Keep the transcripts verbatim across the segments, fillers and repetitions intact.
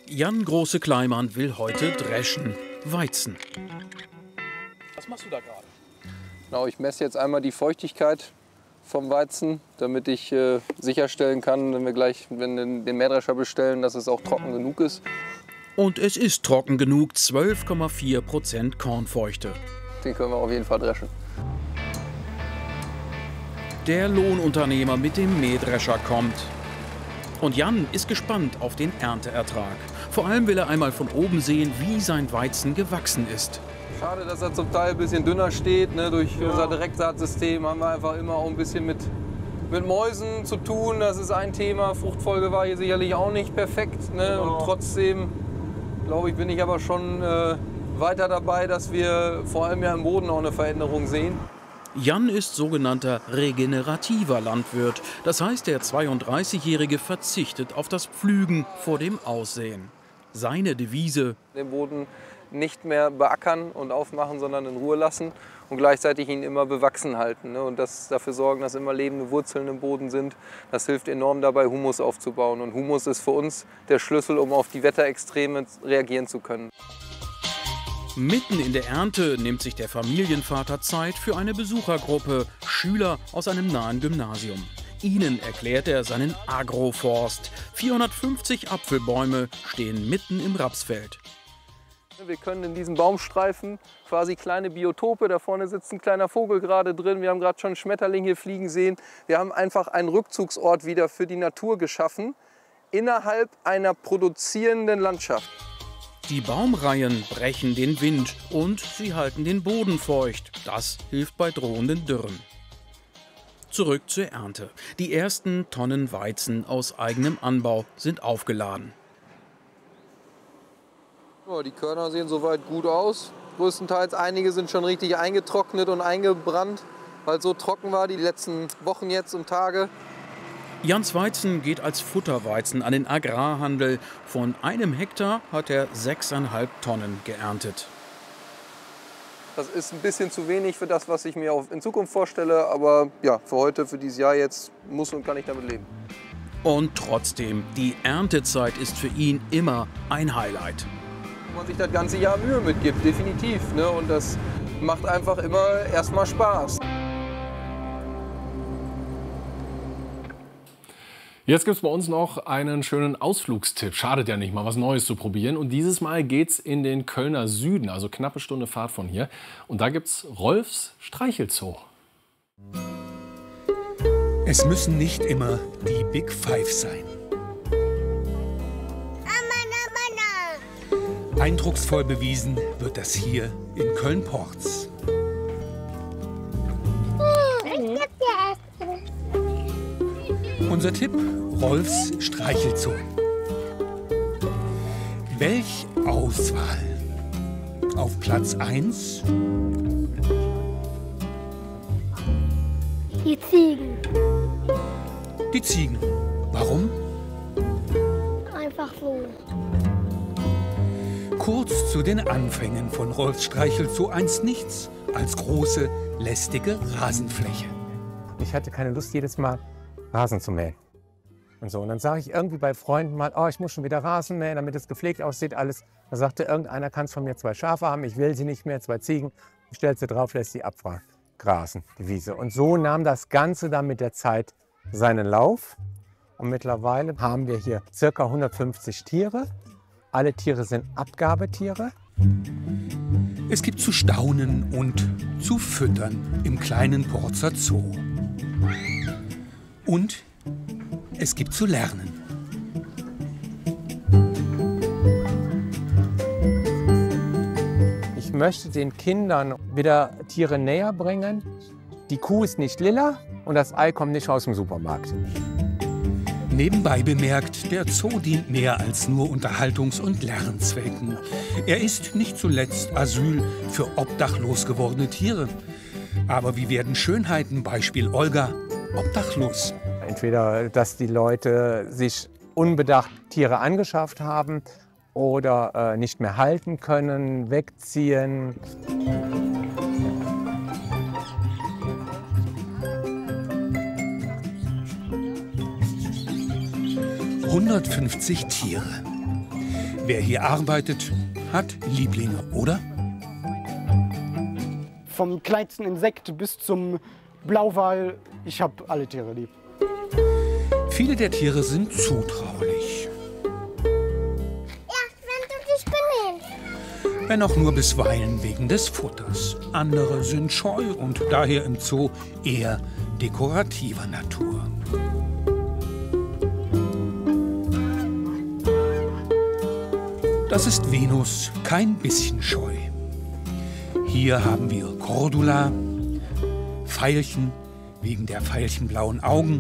Jan Große-Kleimann will heute dreschen, Weizen. Was machst du da gerade? Genau, ich messe jetzt einmal die Feuchtigkeit vom Weizen, damit ich äh, sicherstellen kann, wenn wir gleich wenn wir den Mähdrescher bestellen, dass es auch trocken genug ist. Und es ist trocken genug, zwölf Komma vier Prozent Kornfeuchte. Den können wir auf jeden Fall dreschen. Der Lohnunternehmer mit dem Mähdrescher kommt. Und Jan ist gespannt auf den Ernteertrag. Vor allem will er einmal von oben sehen, wie sein Weizen gewachsen ist. Schade, dass er zum Teil ein bisschen dünner steht. Ne? Durch ja. unser Direktsaatsystem haben wir einfach immer auch ein bisschen mit, mit Mäusen zu tun. Das ist ein Thema. Fruchtfolge war hier sicherlich auch nicht perfekt. Ne? Ja. Und trotzdem, glaube ich, bin ich aber schon äh, weiter dabei, dass wir vor allem ja im Boden auch eine Veränderung sehen. Jan ist sogenannter regenerativer Landwirt. Das heißt, der zweiunddreißigjährige verzichtet auf das Pflügen vor dem Aussehen. Seine Devise: Den Boden nicht mehr beackern und aufmachen, sondern in Ruhe lassen und gleichzeitig ihn immer bewachsen halten. Ne? Und das, dafür sorgen, dass immer lebende Wurzeln im Boden sind. Das hilft enorm dabei, Humus aufzubauen. Und Humus ist für uns der Schlüssel, um auf die Wetterextreme reagieren zu können. Mitten in der Ernte nimmt sich der Familienvater Zeit für eine Besuchergruppe, Schüler aus einem nahen Gymnasium. Ihnen erklärt er seinen Agroforst. vierhundertfünfzig Apfelbäume stehen mitten im Rapsfeld. Wir können in diesem Baumstreifen quasi kleine Biotope, da vorne sitzt ein kleiner Vogel gerade drin, wir haben gerade schon einen Schmetterling hier fliegen sehen. Wir haben einfach einen Rückzugsort wieder für die Natur geschaffen, innerhalb einer produzierenden Landschaft. Die Baumreihen brechen den Wind und sie halten den Boden feucht. Das hilft bei drohenden Dürren. Zurück zur Ernte. Die ersten Tonnen Weizen aus eigenem Anbau sind aufgeladen. Ja, die Körner sehen soweit gut aus. Größtenteils einige sind schon richtig eingetrocknet und eingebrannt, weil es so trocken war die letzten Wochen jetzt und Tage. Jans Weizen geht als Futterweizen an den Agrarhandel. Von einem Hektar hat er sechseinhalb Tonnen geerntet. Das ist ein bisschen zu wenig für das, was ich mir auch in Zukunft vorstelle. Aber ja, für heute, für dieses Jahr jetzt muss und kann ich damit leben. Und trotzdem, die Erntezeit ist für ihn immer ein Highlight. Wo man sich das ganze Jahr Mühe mitgibt, definitiv. Ne? Und das macht einfach immer erstmal Spaß. Jetzt gibt es bei uns noch einen schönen Ausflugstipp. Schadet ja nicht, mal was Neues zu probieren. Und dieses Mal geht's in den Kölner Süden, also knappe Stunde Fahrt von hier. Und da gibt's Rolfs Streichelzoo. Es müssen nicht immer die Big Five sein. Eindrucksvoll bewiesen wird das hier in Köln-Porz. Unser Tipp: Rolfs Streichelzoo. Welch Auswahl! Auf Platz eins die Ziegen. Die Ziegen. Warum? Einfach so. Kurz zu den Anfängen von Rolfs Streichelzoo einst nichts als große, lästige Rasenfläche. Ich hatte keine Lust, jedes Mal Rasen zu mähen. Und so. Und dann sage ich irgendwie bei Freunden mal, oh, ich muss schon wieder Rasen mähen, damit es gepflegt aussieht, alles. Da sagte irgendeiner, kannst von mir zwei Schafe haben, ich will sie nicht mehr, zwei Ziegen. Stellt sie drauf, lässt sie abgrasen, die Wiese. Und so nahm das Ganze dann mit der Zeit seinen Lauf. Und mittlerweile haben wir hier ca. hundertfünfzig Tiere. Alle Tiere sind Abgabetiere. Es gibt zu staunen und zu füttern im kleinen Porzer Zoo. Und es gibt zu lernen. Ich möchte den Kindern wieder Tiere näher bringen. Die Kuh ist nicht lila und das Ei kommt nicht aus dem Supermarkt. Nebenbei bemerkt, der Zoo dient mehr als nur Unterhaltungs- und Lernzwecken. Er ist nicht zuletzt Asyl für obdachlos gewordene Tiere. Aber wie werden Schönheiten, Beispiel Olga, obdachlos? Entweder, dass die Leute sich unbedacht Tiere angeschafft haben oder äh, nicht mehr halten können, wegziehen. hundertfünfzig Tiere. Wer hier arbeitet, hat Lieblinge, oder? Vom kleinsten Insekt bis zum Blauwal, ich habe alle Tiere lieb. Viele der Tiere sind zutraulich. Ja, wenn du dich benimmst. Wenn auch nur bisweilen wegen des Futters. Andere sind scheu und daher im Zoo eher dekorativer Natur. Das ist Venus, kein bisschen scheu. Hier haben wir Cordula, Veilchen wegen der veilchenblauen Augen.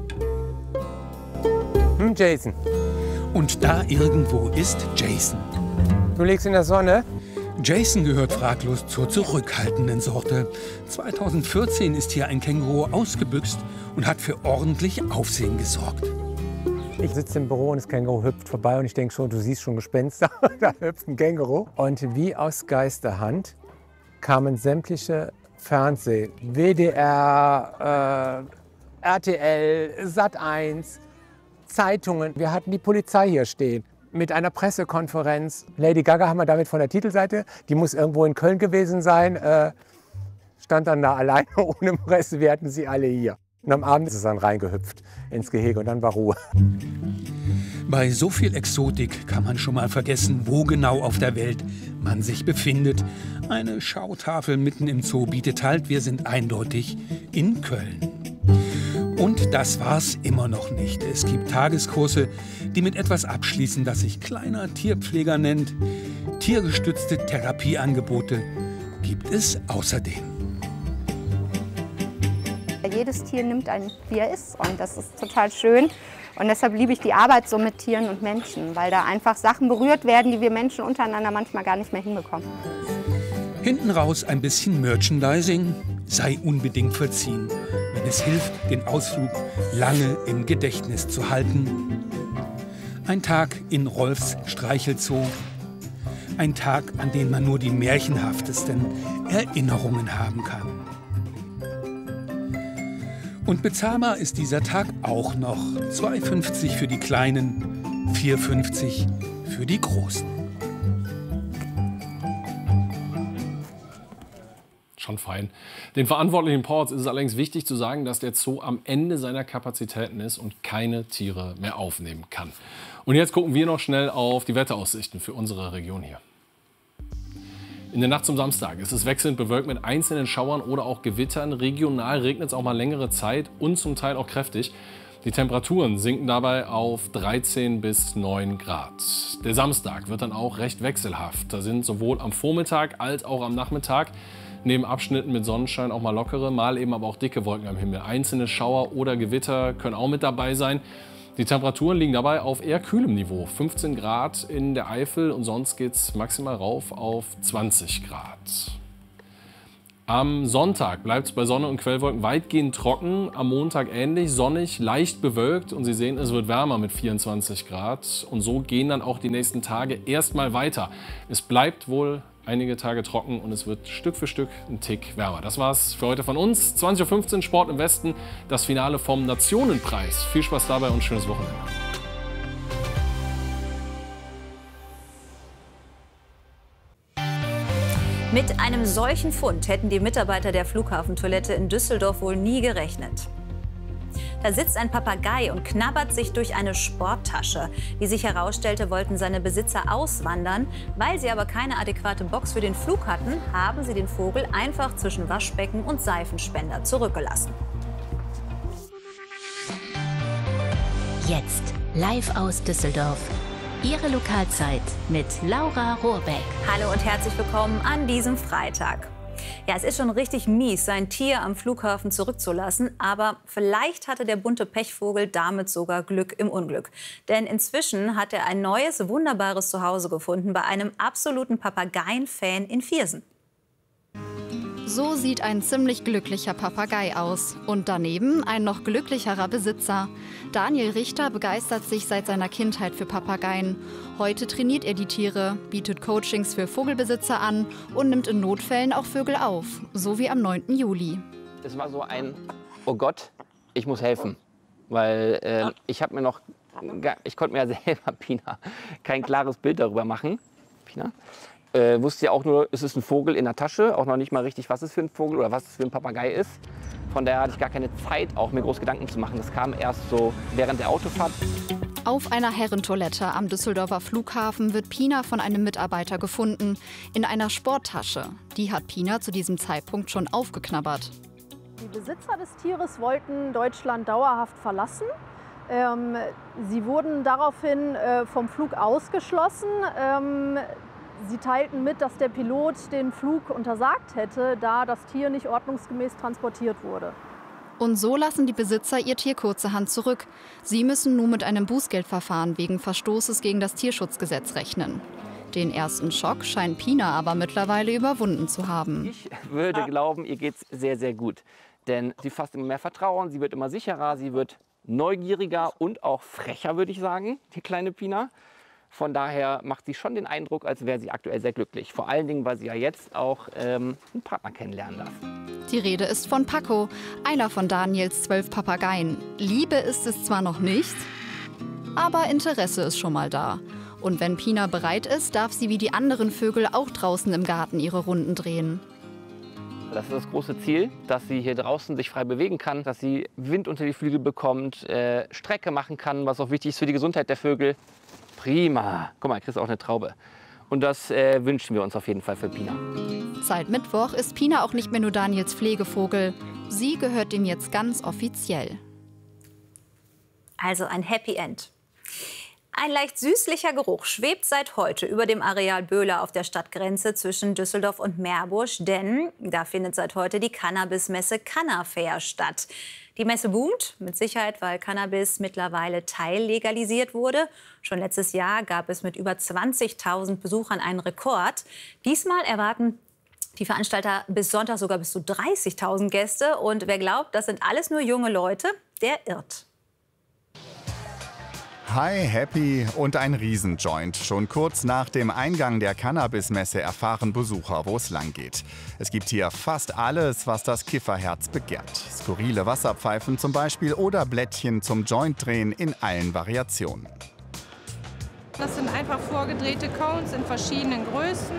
Hm, Jason, Und da irgendwo ist Jason. du liegst in der Sonne? Jason gehört fraglos zur zurückhaltenden Sorte. zweitausendvierzehn ist hier ein Känguru ausgebüxt und hat für ordentlich Aufsehen gesorgt. Ich sitze im Büro und das Känguru hüpft vorbei und ich denke schon, du siehst schon Gespenster. Da hüpft ein Känguru. Und wie aus Geisterhand kamen sämtliche Fernseh, W D R, äh, R T L, Sat eins, Zeitungen. Wir hatten die Polizei hier stehen mit einer Pressekonferenz. Lady Gaga haben wir damit von der Titelseite. Die muss irgendwo in Köln gewesen sein. Äh, stand dann da alleine ohne Presse. Wir hatten sie alle hier. Und am Abend ist es dann reingehüpft ins Gehege und dann war Ruhe. Bei so viel Exotik kann man schon mal vergessen, wo genau auf der Welt man sich befindet. Eine Schautafel mitten im Zoo bietet halt, wir sind eindeutig in Köln. Und das war's immer noch nicht. Es gibt Tageskurse, die mit etwas abschließen, das sich kleiner Tierpfleger nennt. Tiergestützte Therapieangebote gibt es außerdem. Jedes Tier nimmt einen, wie er ist, und das ist total schön. Und deshalb liebe ich die Arbeit so mit Tieren und Menschen, weil da einfach Sachen berührt werden, die wir Menschen untereinander manchmal gar nicht mehr hinbekommen. Hinten raus ein bisschen Merchandising sei unbedingt verziehen, wenn es hilft, den Ausflug lange im Gedächtnis zu halten. Ein Tag in Rolfs Streichelzoo. Ein Tag, an den man nur die märchenhaftesten Erinnerungen haben kann. Und bezahlbar ist dieser Tag auch noch. zwei fünfzig für die Kleinen, vier fünfzig für die Großen. Schon fein. Den Verantwortlichen Ports ist es allerdings wichtig zu sagen, dass der Zoo am Ende seiner Kapazitäten ist und keine Tiere mehr aufnehmen kann. Und jetzt gucken wir noch schnell auf die Wetteraussichten für unsere Region hier. In der Nacht zum Samstag ist es wechselnd bewölkt mit einzelnen Schauern oder auch Gewittern. Regional regnet es auch mal längere Zeit und zum Teil auch kräftig. Die Temperaturen sinken dabei auf dreizehn bis neun Grad. Der Samstag wird dann auch recht wechselhaft. Da sind sowohl am Vormittag als auch am Nachmittag neben Abschnitten mit Sonnenschein auch mal lockere, mal eben aber auch dicke Wolken am Himmel. Einzelne Schauer oder Gewitter können auch mit dabei sein. Die Temperaturen liegen dabei auf eher kühlem Niveau. fünfzehn Grad in der Eifel und sonst geht es maximal rauf auf zwanzig Grad. Am Sonntag bleibt es bei Sonne und Quellwolken weitgehend trocken. Am Montag ähnlich, sonnig, leicht bewölkt. Und Sie sehen, es wird wärmer mit vierundzwanzig Grad. Und so gehen dann auch die nächsten Tage erstmal weiter. Es bleibt wohl einige Tage trocken und es wird Stück für Stück ein Tick wärmer. Das war's für heute von uns. zwanzig Uhr fünfzehn Sport im Westen, das Finale vom Nationenpreis. Viel Spaß dabei und schönes Wochenende. Mit einem solchen Fund hätten die Mitarbeiter der Flughafentoilette in Düsseldorf wohl nie gerechnet. Da sitzt ein Papagei und knabbert sich durch eine Sporttasche. Wie sich herausstellte, wollten seine Besitzer auswandern. Weil sie aber keine adäquate Box für den Flug hatten, haben sie den Vogel einfach zwischen Waschbecken und Seifenspender zurückgelassen. Jetzt live aus Düsseldorf. Ihre Lokalzeit mit Laura Rohrbeck. Hallo und herzlich willkommen an diesem Freitag. Ja, es ist schon richtig mies, sein Tier am Flughafen zurückzulassen. Aber vielleicht hatte der bunte Pechvogel damit sogar Glück im Unglück. Denn inzwischen hat er ein neues, wunderbares Zuhause gefunden bei einem absoluten Papageien-Fan in Viersen. So sieht ein ziemlich glücklicher Papagei aus. Und daneben ein noch glücklicherer Besitzer. Daniel Richter begeistert sich seit seiner Kindheit für Papageien. Heute trainiert er die Tiere, bietet Coachings für Vogelbesitzer an und nimmt in Notfällen auch Vögel auf. So wie am neunten Juli. Es war so ein, oh Gott, ich muss helfen. Weil äh, ich habe mir noch ich konnte mir ja selber, Pina, kein klares Bild darüber machen. Pina. Äh, wusste ja auch nur, es ist ein Vogel in der Tasche, auch noch nicht mal richtig, was es für ein Vogel oder was es für ein Papagei ist. Von daher hatte ich gar keine Zeit, auch mir groß Gedanken zu machen. Das kam erst so während der Autofahrt. Auf einer Herrentoilette am Düsseldorfer Flughafen wird Pina von einem Mitarbeiter gefunden, in einer Sporttasche. Die hat Pina zu diesem Zeitpunkt schon aufgeknabbert. Die Besitzer des Tieres wollten Deutschland dauerhaft verlassen. Ähm, sie wurden daraufhin äh, vom Flug ausgeschlossen. Ähm, sie teilten mit, dass der Pilot den Flug untersagt hätte, da das Tier nicht ordnungsgemäß transportiert wurde. Und so lassen die Besitzer ihr Tier kurzerhand zurück. Sie müssen nun mit einem Bußgeldverfahren wegen Verstoßes gegen das Tierschutzgesetz rechnen. Den ersten Schock scheint Pina aber mittlerweile überwunden zu haben. Ich würde glauben, ihr geht's sehr, sehr gut. Denn sie fasst immer mehr Vertrauen, sie wird immer sicherer, sie wird neugieriger und auch frecher, würde ich sagen, die kleine Pina. Von daher macht sie schon den Eindruck, als wäre sie aktuell sehr glücklich. Vor allen Dingen, weil sie ja jetzt auch ähm, einen Partner kennenlernen darf. Die Rede ist von Paco, einer von Daniels zwölf Papageien. Liebe ist es zwar noch nicht, aber Interesse ist schon mal da. Und wenn Pina bereit ist, darf sie wie die anderen Vögel auch draußen im Garten ihre Runden drehen. Das ist das große Ziel, dass sie hier draußen sich frei bewegen kann, dass sie Wind unter die Flügel bekommt, äh, Strecke machen kann, was auch wichtig ist für die Gesundheit der Vögel. Prima. Guck mal, kriegst auch eine Traube. Und das äh, wünschen wir uns auf jeden Fall für Pina. Seit Mittwoch ist Pina auch nicht mehr nur Daniels Pflegevogel. Sie gehört ihm jetzt ganz offiziell. Also ein Happy End. Ein leicht süßlicher Geruch schwebt seit heute über dem Areal Böhler auf der Stadtgrenze zwischen Düsseldorf und Meerbusch, denn da findet seit heute die Cannabismesse Cannafair statt. Die Messe boomt, mit Sicherheit, weil Cannabis mittlerweile teillegalisiert wurde. Schon letztes Jahr gab es mit über zwanzigtausend Besuchern einen Rekord. Diesmal erwarten die Veranstalter bis Sonntag sogar bis zu dreißigtausend Gäste. Und wer glaubt, das sind alles nur junge Leute, der irrt. Hi, happy und ein Riesenjoint. Schon kurz nach dem Eingang der Cannabismesse erfahren Besucher, wo es lang geht. Es gibt hier fast alles, was das Kifferherz begehrt. Skurrile Wasserpfeifen zum Beispiel oder Blättchen zum Jointdrehen in allen Variationen. Das sind einfach vorgedrehte Cones in verschiedenen Größen.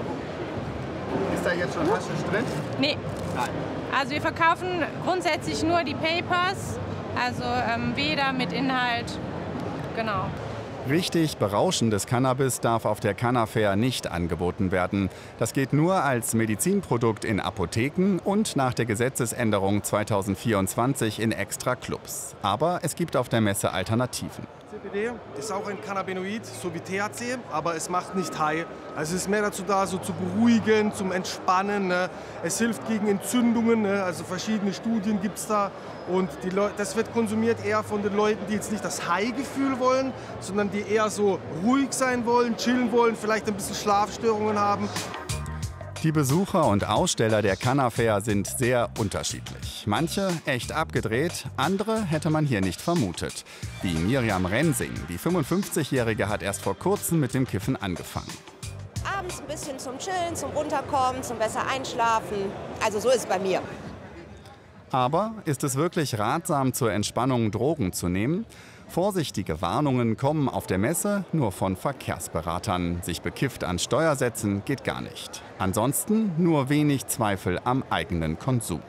Ist da jetzt schon Haschisch drin? Nee. Nein. Also wir verkaufen grundsätzlich nur die Papers, also ähm, weder mit Inhalt. Genau. Richtig berauschendes Cannabis darf auf der Cannafair nicht angeboten werden. Das geht nur als Medizinprodukt in Apotheken und nach der Gesetzesänderung zweitausendvierundzwanzig in extra Clubs. Aber es gibt auf der Messe Alternativen. C B D ist auch ein Cannabinoid, so wie T H C, aber es macht nicht high. Also es ist mehr dazu da, so zu beruhigen, zum Entspannen. Ne? Es hilft gegen Entzündungen, ne? Also verschiedene Studien gibt es da. Und die Leute, das wird konsumiert eher von den Leuten, die jetzt nicht das High-Gefühl wollen, sondern die eher so ruhig sein wollen, chillen wollen, vielleicht ein bisschen Schlafstörungen haben. Die Besucher und Aussteller der Cannafair sind sehr unterschiedlich. Manche echt abgedreht, andere hätte man hier nicht vermutet. Wie Miriam Rensing, die fünfundfünfzigjährige hat erst vor kurzem mit dem Kiffen angefangen. Abends ein bisschen zum Chillen, zum Runterkommen, zum besser Einschlafen. Also so ist es bei mir. Aber ist es wirklich ratsam, zur Entspannung Drogen zu nehmen? Vorsichtige Warnungen kommen auf der Messe nur von Verkehrsberatern. Sich bekifft an Steuer setzen geht gar nicht. Ansonsten nur wenig Zweifel am eigenen Konsum.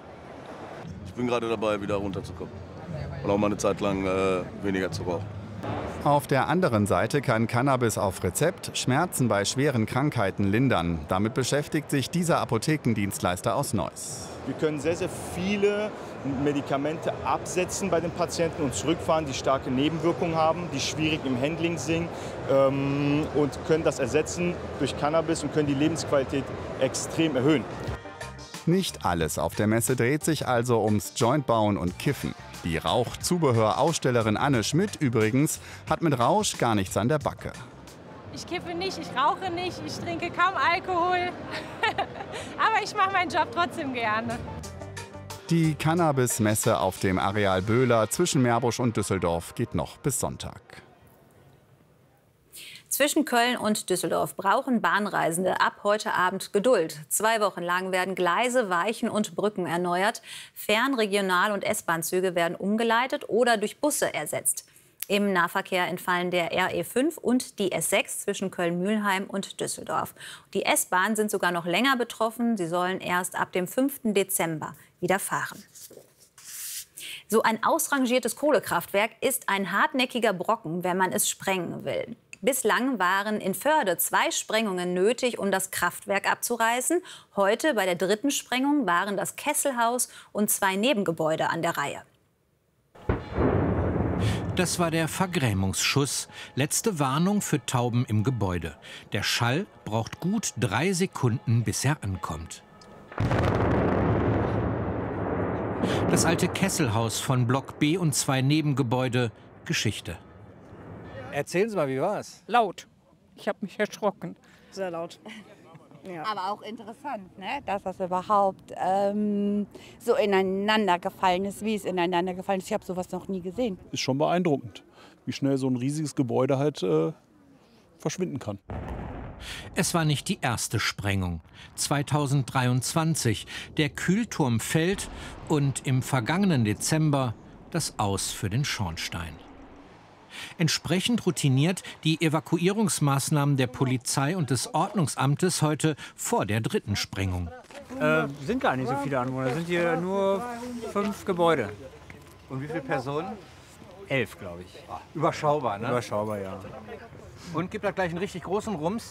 Ich bin gerade dabei, wieder runterzukommen und auch mal eine Zeit lang äh, weniger zu rauchen. Auf der anderen Seite kann Cannabis auf Rezept Schmerzen bei schweren Krankheiten lindern. Damit beschäftigt sich dieser Apothekendienstleister aus Neuss. Wir können sehr, sehr viele Medikamente absetzen bei den Patienten und zurückfahren, die starke Nebenwirkungen haben, die schwierig im Handling sind ähm, und können das ersetzen durch Cannabis und können die Lebensqualität extrem erhöhen. Nicht alles auf der Messe dreht sich also ums Jointbauen und Kiffen. Die Rauchzubehör-Ausstellerin Anne Schmidt übrigens hat mit Rausch gar nichts an der Backe. Ich kiffe nicht, ich rauche nicht, ich trinke kaum Alkohol. Aber ich mache meinen Job trotzdem gerne. Die Cannabis-Messe auf dem Areal Böhler zwischen Meerbusch und Düsseldorf geht noch bis Sonntag. Zwischen Köln und Düsseldorf brauchen Bahnreisende ab heute Abend Geduld. Zwei Wochen lang werden Gleise, Weichen und Brücken erneuert. Fern-, Regional- und S-Bahn-Züge werden umgeleitet oder durch Busse ersetzt. Im Nahverkehr entfallen der R E fünf und die S sechs zwischen Köln-Mühlheim und Düsseldorf. Die S-Bahnen sind sogar noch länger betroffen. Sie sollen erst ab dem fünften Dezember wieder fahren. So ein ausrangiertes Kohlekraftwerk ist ein hartnäckiger Brocken, wenn man es sprengen will. Bislang waren in Förde zwei Sprengungen nötig, um das Kraftwerk abzureißen. Heute, bei der dritten Sprengung, waren das Kesselhaus und zwei Nebengebäude an der Reihe. Das war der Vergrämungsschuss. Letzte Warnung für Tauben im Gebäude. Der Schall braucht gut drei Sekunden, bis er ankommt. Das alte Kesselhaus von Block B und zwei Nebengebäude. Geschichte. Erzählen Sie mal, wie war es? Laut. Ich habe mich erschrocken. Sehr laut. Ja. Aber auch interessant, ne? Dass das überhaupt ähm, so ineinander gefallen ist, wie es ineinander gefallen ist. Ich habe sowas noch nie gesehen. Ist schon beeindruckend, wie schnell so ein riesiges Gebäude halt äh, verschwinden kann. Es war nicht die erste Sprengung. zweitausenddreiundzwanzig. Der Kühlturm fällt und im vergangenen Dezember das Aus für den Schornstein. Entsprechend routiniert die Evakuierungsmaßnahmen der Polizei und des Ordnungsamtes heute vor der dritten Sprengung. Äh, sind gar nicht so viele Anwohner, sind hier nur fünf Gebäude. Und wie viele Personen? Elf, glaube ich. Überschaubar, ne? Überschaubar, ja. Und gibt da gleich einen richtig großen Rums?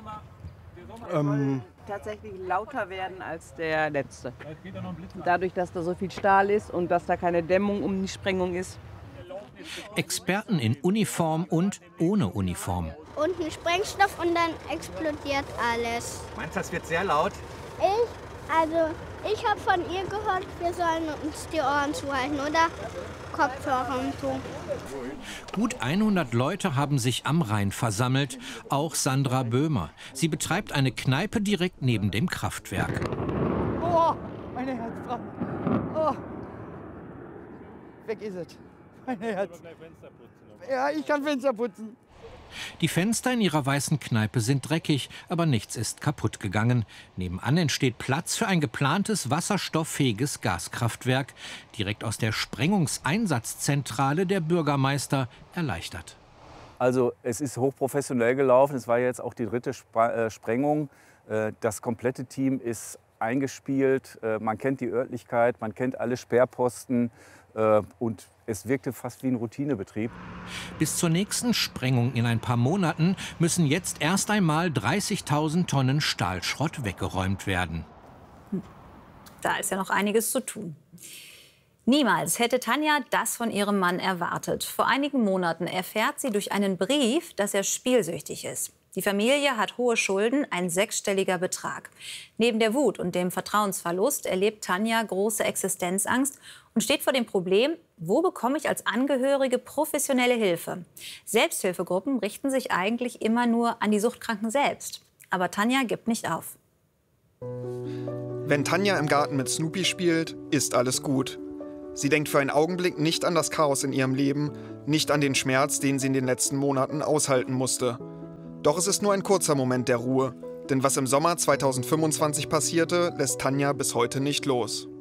Ähm, Tatsächlich lauter werden als der letzte. Dadurch, dass da so viel Stahl ist und dass da keine Dämmung um die Sprengung ist. Experten in Uniform und ohne Uniform. Unten Sprengstoff und dann explodiert alles. Meinst du, das wird sehr laut? Ich? Also, ich habe von ihr gehört, wir sollen uns die Ohren zuhalten oder Kopfhörer und so. Gut hundert Leute haben sich am Rhein versammelt, auch Sandra Böhmer. Sie betreibt eine Kneipe direkt neben dem Kraftwerk. Oh, meine Herzfrau. Oh. Weg ist es. Mein Herz. Ja, ich kann Fenster putzen. Die Fenster in ihrer weißen Kneipe sind dreckig, aber nichts ist kaputt gegangen. Nebenan entsteht Platz für ein geplantes wasserstofffähiges Gaskraftwerk. Direkt aus der Sprengungseinsatzzentrale der Bürgermeister erleichtert. Also es ist hochprofessionell gelaufen. Es war jetzt auch die dritte Sprengung. Das komplette Team ist eingespielt. Man kennt die Örtlichkeit, man kennt alle Sperrposten. Und es wirkte fast wie ein Routinebetrieb. Bis zur nächsten Sprengung in ein paar Monaten müssen jetzt erst einmal dreißigtausend Tonnen Stahlschrott weggeräumt werden. Da ist ja noch einiges zu tun. Niemals hätte Tanja das von ihrem Mann erwartet. Vor einigen Monaten erfährt sie durch einen Brief, dass er spielsüchtig ist. Die Familie hat hohe Schulden, ein sechsstelliger Betrag. Neben der Wut und dem Vertrauensverlust erlebt Tanja große Existenzangst und steht vor dem Problem, wo bekomme ich als Angehörige professionelle Hilfe? Selbsthilfegruppen richten sich eigentlich immer nur an die Suchtkranken selbst. Aber Tanja gibt nicht auf. Wenn Tanja im Garten mit Snoopy spielt, ist alles gut. Sie denkt für einen Augenblick nicht an das Chaos in ihrem Leben, nicht an den Schmerz, den sie in den letzten Monaten aushalten musste. Doch es ist nur ein kurzer Moment der Ruhe, denn was im Sommer zweitausendfünfundzwanzig passierte, lässt Tanja bis heute nicht los.